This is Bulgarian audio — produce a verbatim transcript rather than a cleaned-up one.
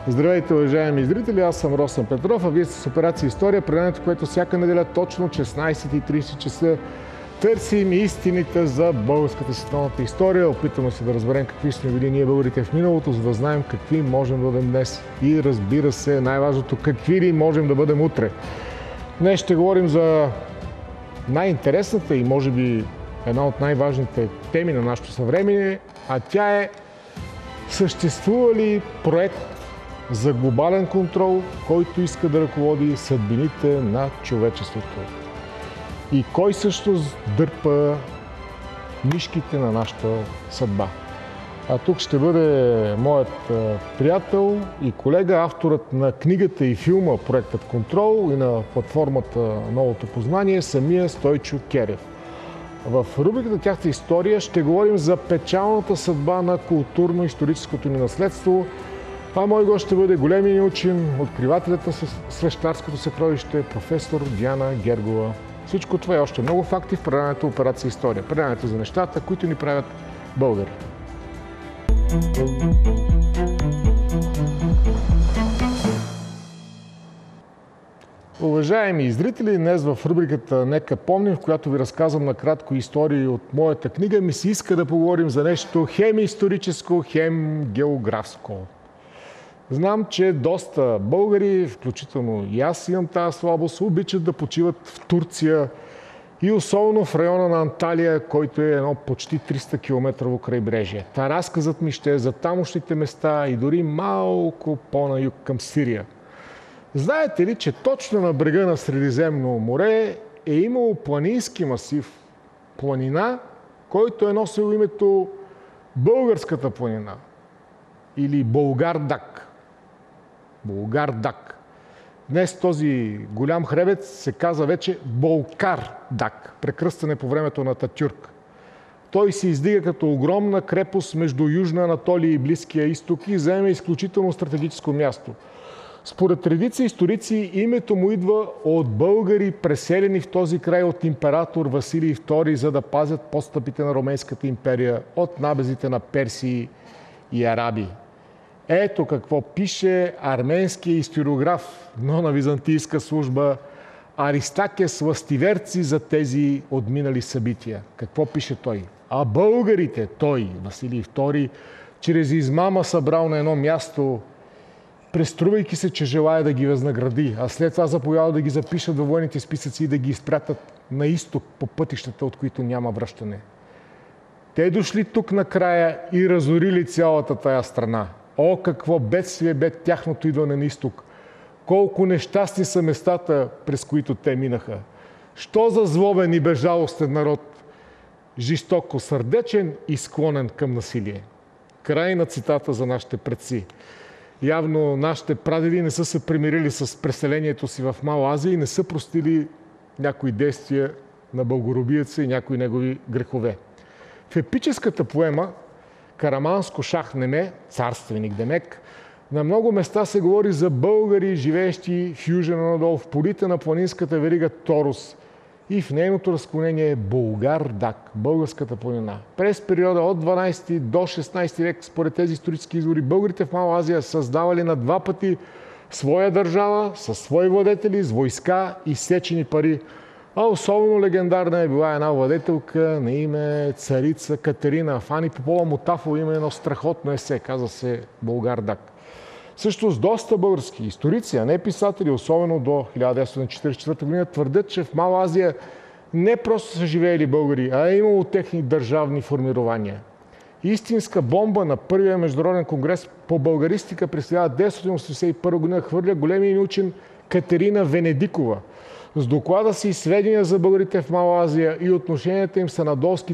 Здравейте, уважаеми зрители, аз съм Росен Петров, а вие сте с Операция История, предаването, което всяка неделя точно от шестнайсет и трийсет часа търсим истините за българската световната история. Опитваме се да разберем какви сме били ние българите в миналото, за да знаем какви можем да бъдем днес. И разбира се, най-важното, какви ли можем да бъдем утре. Днес ще говорим за най-интересната и може би една от най-важните теми на нашето съвремие, а тя е: съществува ли проект за глобален контрол, който иска да ръководи съдбините на човечеството? И кой също дърпа нишките на нашата съдба? А тук ще бъде моят приятел и колега, авторът на книгата и филма Проектът Контрол и на платформата Новото познание, самия Стойчо Керев. В рубриката Тяхната история ще говорим за печалната съдба на културно-историческото ни наследство. А мой гост ще бъде големият ни учен, откривателят на свещарското съкровище, професор Диана Гергова. Всичко това и още много факти в предаването Операция История. Предаването за нещата, които ни правят българи. Уважаеми зрители, днес в рубриката Нека помним, в която ви разказвам накратко истории от моята книга, ми се иска да поговорим за нещо хем историческо, хем географско. Знам, че доста българи, включително и аз имам тази слабост, обичат да почиват в Турция и особено в района на Анталия, който е едно почти триста километрово крайбрежие. Та разказът ми ще е за тамошните места и дори малко по-на юг към Сирия. Знаете ли, че точно на брега на Средиземно море е имало планински масив, планина, който е носил името Българската планина или Болгар-Даг. Болгар-Даг. Днес този голям хребет се казва вече Болкар-Даг, прекръстане по времето на Ататюрк. Той се издига като огромна крепост между Южна Анатолия и Близкия изток и заема изключително стратегическо място. Според редица историци името му идва от българи, преселени в този край от император Василий втори, за да пазят подстъпите на Ромейската империя от набезите на Персии и Араби. Ето какво пише арменския историограф, но на византийска служба, Аристакес Ластиверци за тези отминали събития. Какво пише той? А българите, той, Василий втори, чрез измама събрал на едно място, преструвайки се, че желая да ги възнагради, а след това заповядал да ги запишат във военните списъци и да ги изпратят на изток по пътищата, от които няма връщане. Те дошли тук накрая и разорили цялата тая страна. О, какво бедствие бе тяхното идване на изток! Колко нещастни са местата, през които те минаха! Що за злобен и безжалостен народ! Жестоко сърдечен и склонен към насилие. Край на цитата за нашите предци. Явно нашите прадеди не са се примирили с преселението си в Мала Азия и не са простили някои действия на българобиеца и някои негови грехове. В епическата поема Караманско Шахнеме, царственик Демек, на много места се говори за българи, живеещи в Южен Анадол, в полите на планинската верига Торос и в нейното разклонение Болгар-Даг, българската планина. През периода от дванайсети до шестнайсети век, според тези исторически извори, българите в Мала Азия създавали на два пъти своя държава, със свои владетели, с войска и сечени пари. А особено легендарна е била една владетелка на име царица Катерина. Фани Попова Мотафова има едно страхотно есе, казва се Болгар-Даг. Също с доста български историци, а не писатели, особено до хиляда деветстотин четирийсет и четвърта година, твърдят, че в Мала Азия не просто са живеели българи, а е имало техни държавни формирования. Истинска бомба на първия международен конгрес по българистика през хиляда деветстотин осемдесет и първа година хвърля големия учен Катерина Венедикова. С доклада си сведения за българите в Мала Азия и отношенията им с анадолските